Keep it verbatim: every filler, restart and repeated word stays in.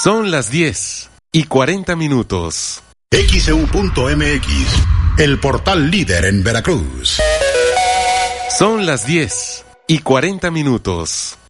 Son las diez y cuarenta minutos. X E U punto M X, el portal líder en Veracruz. Son las diez y cuarenta minutos.